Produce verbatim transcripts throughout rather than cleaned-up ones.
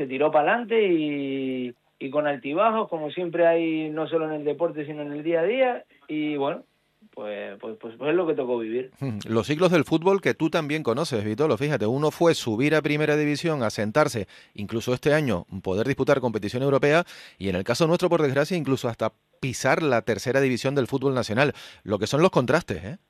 se tiró para adelante y, y con altibajos, como siempre hay, no solo en el deporte, sino en el día a día, y bueno, pues, pues, pues, pues es lo que tocó vivir. Los ciclos del fútbol que tú también conoces, Vitolo, fíjate, uno fue subir a primera división, asentarse, incluso este año poder disputar competición europea, y en el caso nuestro, por desgracia, incluso hasta pisar la tercera división del fútbol nacional, lo que son los contrastes, ¿eh?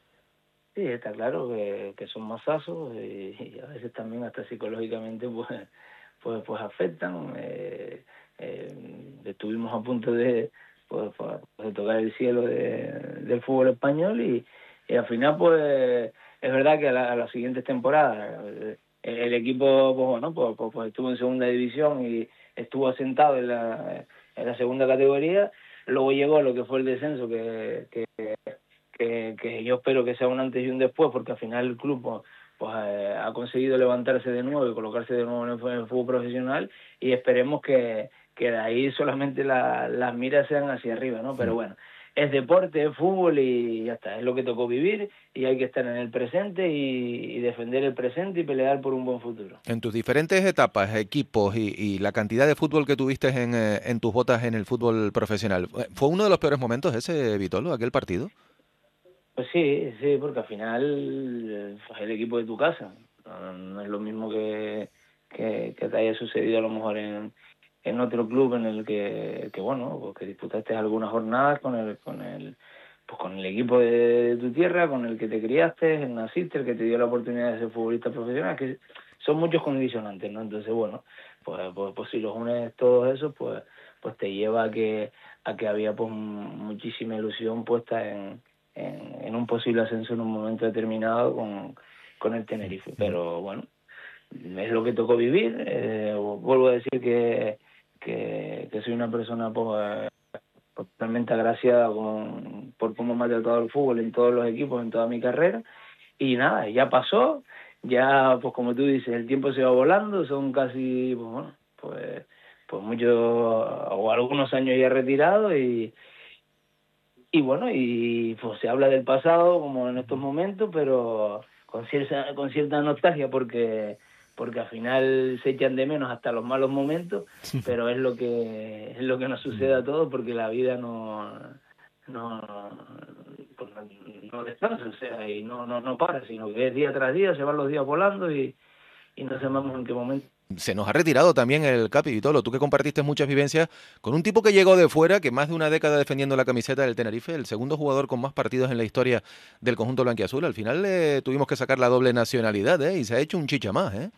Sí, está claro que, que son masazos y, y a veces también hasta psicológicamente pues pues pues afectan. Eh, eh, estuvimos a punto de pues, pues, de tocar el cielo de, del fútbol español y, y al final pues es verdad que a, la, a las siguientes temporadas el, el equipo pues bueno pues, pues, pues estuvo en segunda división y estuvo asentado en la en la segunda categoría. Luego llegó lo que fue el descenso que, que Que, que yo espero que sea un antes y un después, porque al final el club pues, pues eh, ha conseguido levantarse de nuevo y colocarse de nuevo en el, en el fútbol profesional, y esperemos que, que de ahí solamente la, las miras sean hacia arriba, ¿no? Pero bueno, es deporte, es fútbol y ya está, es lo que tocó vivir y hay que estar en el presente y, y defender el presente y pelear por un buen futuro. En tus diferentes etapas, equipos y, y la cantidad de fútbol que tuviste en, eh, en tus botas en el fútbol profesional, ¿fue uno de los peores momentos ese, Vitolo, aquel partido? Pues sí, sí, porque al final eh, es el equipo de tu casa. No, no es lo mismo que, que, que te haya sucedido a lo mejor en, en otro club en el que, que bueno, pues que disputaste algunas jornadas con el, con el, pues con el equipo de, de tu tierra, con el que te criaste, el naciste, el que te dio la oportunidad de ser futbolista profesional, que son muchos condicionantes, ¿no? Entonces, bueno, pues, pues, pues si los unes todos esos, pues, pues te lleva a que, a que había pues muchísima ilusión puesta en En, en un posible ascenso en un momento determinado con, con el Tenerife. Pero bueno, es lo que tocó vivir. Eh, vuelvo a decir que, que, que soy una persona pues, totalmente agraciada con, por cómo me ha tratado el fútbol en todos los equipos, en toda mi carrera. Y nada, ya pasó, ya pues como tú dices, el tiempo se va volando, son casi, pues bueno, pues, pues muchos o algunos años ya retirados y Y bueno, y pues se habla del pasado como en estos momentos, pero con cierta, con cierta nostalgia porque porque al final se echan de menos hasta los malos momentos, pero es lo que es lo que nos sucede a todos porque la vida no no pues no, no descansa, o sea, y no no no para, sino que es día tras día, se van los días volando y, y no sabemos en qué momento. Se nos ha retirado también el Capi, Vitolo, tú que compartiste muchas vivencias con un tipo que llegó de fuera, que más de una década defendiendo la camiseta del Tenerife, el segundo jugador con más partidos en la historia del conjunto blanquiazul. Al final eh, tuvimos que sacar la doble nacionalidad, ¿eh? Y se ha hecho un chicha más, ¿eh?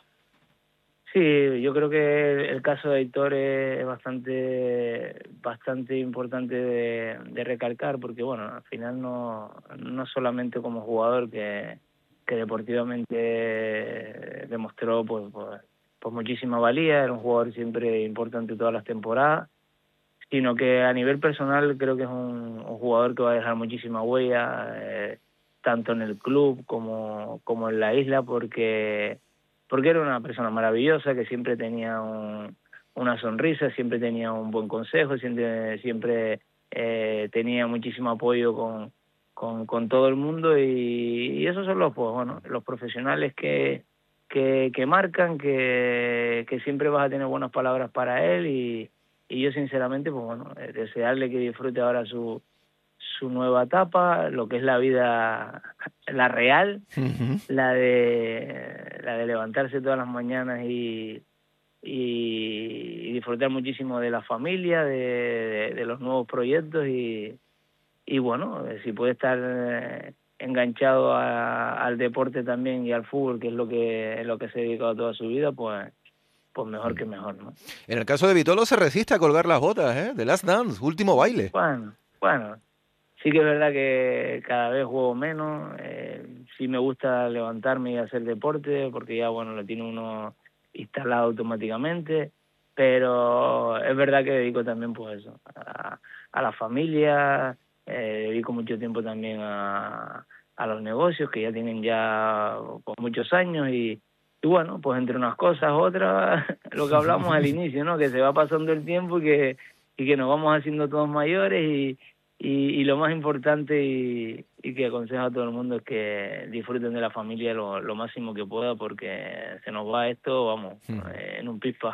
Sí, yo creo que el caso de Aitor es bastante bastante importante de, de recalcar porque bueno, al final no, no solamente como jugador que, que deportivamente demostró pues, pues, pues muchísima valía, era un jugador siempre importante todas las temporadas, sino que a nivel personal creo que es un, un jugador que va a dejar muchísima huella, eh, tanto en el club como, como en la isla, porque porque era una persona maravillosa que siempre tenía un, una sonrisa, siempre tenía un buen consejo, siempre, siempre eh, tenía muchísimo apoyo con, con, con todo el mundo y, y esos son los, pues, bueno, los profesionales que, que, que marcan, que, que siempre vas a tener buenas palabras para él y, y yo sinceramente, pues bueno, desearle que disfrute ahora su su nueva etapa, lo que es la vida, la real, Uh-huh. la de la de levantarse todas las mañanas y, y, y disfrutar muchísimo de la familia, de, de, de los nuevos proyectos y, y bueno, si puede estar eh, enganchado a, al deporte también y al fútbol, que es lo que es lo que se ha dedicado toda su vida, pues pues mejor que mejor, ¿no? En el caso de Vitolo se resiste a colgar las botas, ¿eh? The Last Dance, último baile. Bueno, bueno, sí que es verdad que cada vez juego menos, eh, sí me gusta levantarme y hacer deporte, porque ya, bueno, lo tiene uno instalado automáticamente, pero es verdad que dedico también, pues eso, a, a la familia, eh, dedico mucho tiempo también a, a los negocios, que ya tienen ya pues, muchos años, y, y bueno, pues entre unas cosas, otras, lo que hablamos al inicio, ¿no? Que se va pasando el tiempo y que, y que nos vamos haciendo todos mayores y y, y lo más importante y, y que aconsejo a todo el mundo es que disfruten de la familia lo, lo máximo que pueda, porque se nos va esto, vamos, en un pispa.